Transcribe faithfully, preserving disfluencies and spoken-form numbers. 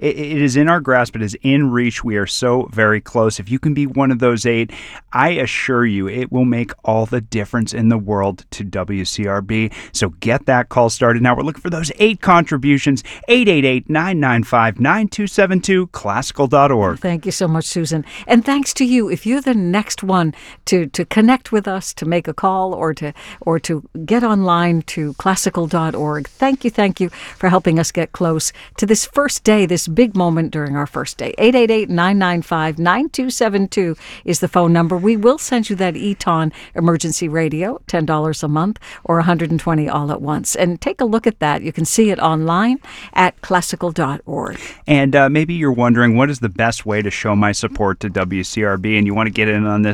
It, it is in our grasp. It is in reach. We are so very close. If you can be one of those eight, I assure you it will make all the difference in the world to W C R B. So get that call started now. We're looking for those eight contributions. eight eight eight, nine nine five, nine two seven two, classical dot org. Thank you so much, Susan. And thanks to you. If you're the next one to, to connect with us, to make a call, or to or to get online to classical dot org, thank you, thank you for helping us get close to this first day, this big moment during our first day. eight eight eight, nine nine five, nine two seven two is the phone number. We will send you that Eton emergency radio, ten dollars a month or one hundred twenty dollars all at once. And take a look at that. You can see it online at classical dot org. And uh, maybe you're wondering, what is the best way to show my support to W C R B, and you want to get in on this